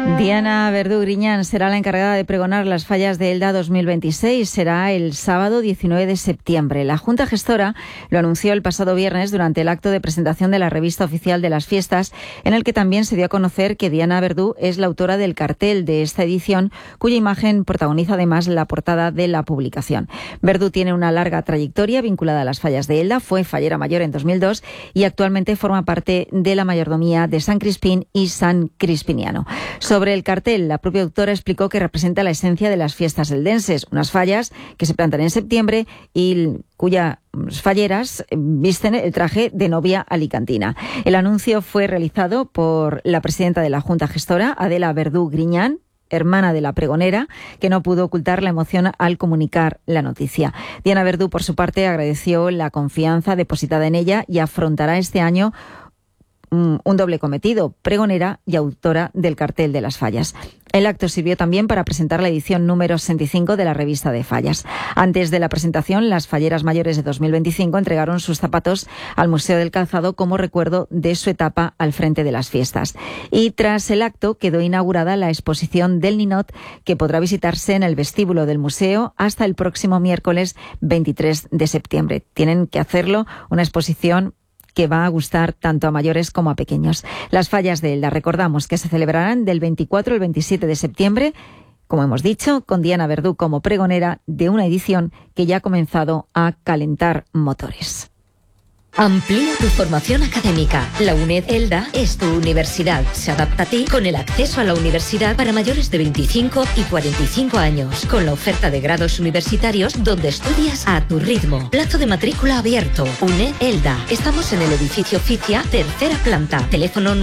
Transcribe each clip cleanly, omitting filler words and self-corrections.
Diana Verdú Griñán será la encargada de pregonar las fallas de Elda 2026. Será el sábado 19 de septiembre. La Junta Gestora lo anunció el pasado viernes durante el acto de presentación de la revista oficial de las fiestas, en el que también se dio a conocer que Diana Verdú es la autora del cartel de esta edición, cuya imagen protagoniza además la portada de la publicación. Verdú tiene una larga trayectoria vinculada a las fallas de Elda, fue fallera mayor en 2002 y actualmente forma parte de la mayordomía de San Crispín y San Crispiniano. Sobre el cartel, la propia autora explicó que representa la esencia de las fiestas eldenses, unas fallas que se plantan en septiembre y cuyas falleras visten el traje de novia alicantina. El anuncio fue realizado por la presidenta de la Junta Gestora, Adela Verdú Griñán, hermana de la pregonera, que no pudo ocultar la emoción al comunicar la noticia. Diana Verdú, por su parte, agradeció la confianza depositada en ella y afrontará este año un doble cometido, pregonera y autora del cartel de las fallas. El acto sirvió también para presentar la edición número 65 de la revista de fallas. Antes de la presentación, las falleras mayores de 2025 entregaron sus zapatos al Museo del Calzado como recuerdo de su etapa al frente de las fiestas. Y tras el acto quedó inaugurada la exposición del Ninot, que podrá visitarse en el vestíbulo del museo hasta el próximo miércoles 23 de septiembre. Tienen que hacerlo, una exposición que va a gustar tanto a mayores como a pequeños. Las fallas de Elda, recordamos que se celebrarán del 24 al 27 de septiembre, como hemos dicho, con Diana Verdú como pregonera de una edición que ya ha comenzado a calentar motores. Amplía tu formación académica. La UNED Elda es tu universidad. Se adapta a ti con el acceso a la universidad para mayores de 25 y 45 años, con la oferta de grados universitarios donde estudias a tu ritmo. Plazo de matrícula abierto. UNED Elda. Estamos en el edificio Ficia, tercera planta. Teléfono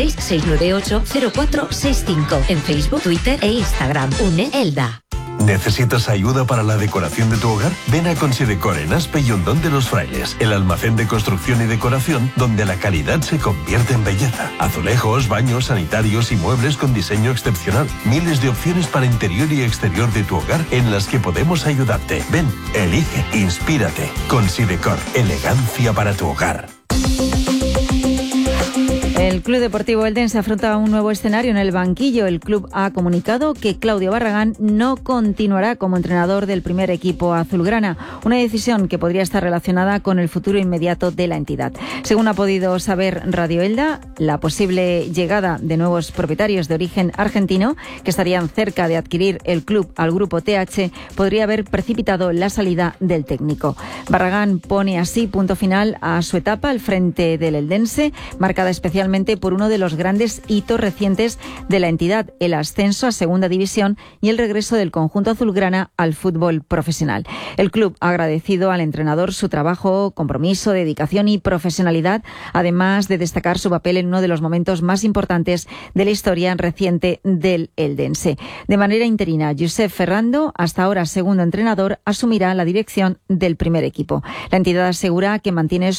96-698-0465. En Facebook, Twitter e Instagram. UNED Elda. ¿Necesitas ayuda para la decoración de tu hogar? Ven a Considecor en Aspe y Hondón de los Frailes, el almacén de construcción y decoración donde la calidad se convierte en belleza. Azulejos, baños, sanitarios y muebles con diseño excepcional. Miles de opciones para interior y exterior de tu hogar en las que podemos ayudarte. Ven, elige, inspírate. Considecor, elegancia para tu hogar. El Club Deportivo Eldense afronta un nuevo escenario en el banquillo. El club ha comunicado que Claudio Barragán no continuará como entrenador del primer equipo azulgrana, una decisión que podría estar relacionada con el futuro inmediato de la entidad. Según ha podido saber Radio Elda, la posible llegada de nuevos propietarios de origen argentino que estarían cerca de adquirir el club al grupo TH podría haber precipitado la salida del técnico. Barragán pone así punto final a su etapa al frente del Eldense, marcada especialmente por uno de los grandes hitos recientes de la entidad, el ascenso a segunda división y el regreso del conjunto azulgrana al fútbol profesional. El club ha agradecido al entrenador su trabajo, compromiso, dedicación y profesionalidad, además de destacar su papel en uno de los momentos más importantes de la historia reciente del Eldense. De manera interina, Josep Ferrando, hasta ahora segundo entrenador, asumirá la dirección del primer equipo. La entidad asegura que mantiene